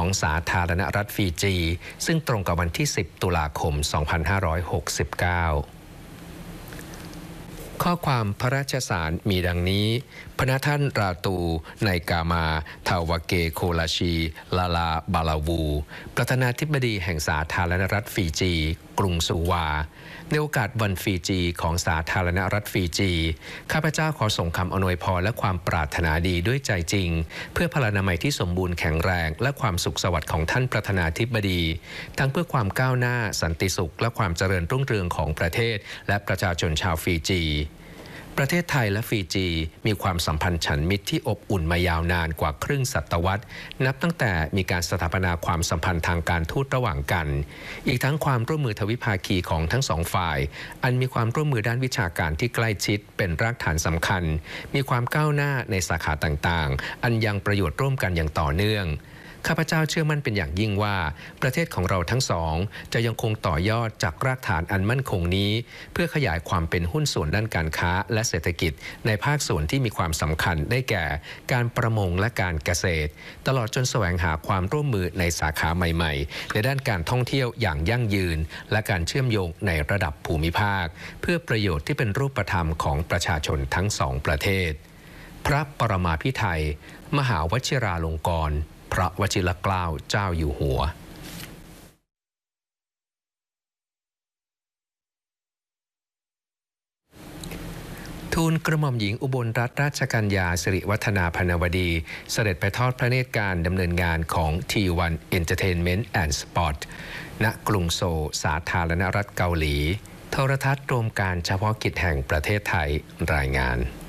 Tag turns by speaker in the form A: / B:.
A: สาธารณรัฐฟิจีซึ่งตรงกับวันที่ 10 ตุลาคม 2569 ข้อความพระราชสารมีดังนี้พระท่านราตูไนกามาทาวาเกโคลาชีลาลาบาลาวูประธานาธิบดีแห่งสาธารณรัฐฟิจีกรุงสุวาในโอกาสวันฟิจีของสาธารณรัฐฟิจีข้าพเจ้าขอส่งคำอวยพรและความปรารถนาดีด้วยใจจริงเพื่อพลานามัยที่สมบูรณ์แข็งแรงและความสุขสวัสดิ์ของท่านประธานาธิบดีทั้งเพื่อความก้าวหน้าสันติสุขและความเจริญรุ่งเรืองของประเทศและประชาชนชาวฟิจีประเทศไทยและฟิจีมีความสัมพันธ์ฉันมิตรที่อบอุ่นมายาวนานกว่าครึ่งศตวรรษนับตั้งแต่มีการสถาปนาความสัมพันธ์ทางการทูตระหว่างกันอีกทั้งความร่วมมือทวิภาคีของทั้งสองฝ่ายอันมีความร่วมมือด้านวิชาการที่ใกล้ชิดเป็นรากฐานสำคัญมีความก้าวหน้าในสาขาต่างๆอันยังประโยชน์ร่วมกันอย่างต่อเนื่องข้าพเจ้าเชื่อมั่นเป็นอย่างยิ่งว่าประเทศของเราทั้งสองจะยังคงต่อยอดจากรากฐานอันมั่นคงนี้เพื่อขยายความเป็นหุ้นส่วนด้านการค้าและเศรษฐกิจในภาคส่วนที่มีความสำคัญได้แก่การประมงและการเกษตรตลอดจนแสวงหาความร่วมมือในสาขาใหม่ๆในด้านการท่องเที่ยวอย่างยั่งยืนและการเชื่อมโยงในระดับภูมิภาคเพื่อประโยชน์ที่เป็นรูปธรรมของประชาชนทั้งสองประเทศพระปรมาภิไธยมหาวชิราลงกรณ์พระวชิรเกล้าเจ้าอยู่หัวทูลกระหม่อมหญิงอุบลรัตนราชกัญญาสิริวัฒนาพนวดีเสด็จไปทอดพระเนตรการดำเนินงานของ T1 Entertainment and Sport ณ กรุงโซลสาธารณรัฐเกาหลีโทรทัศน์รวมการเฉพาะกิจแห่งประเทศไทยรายงาน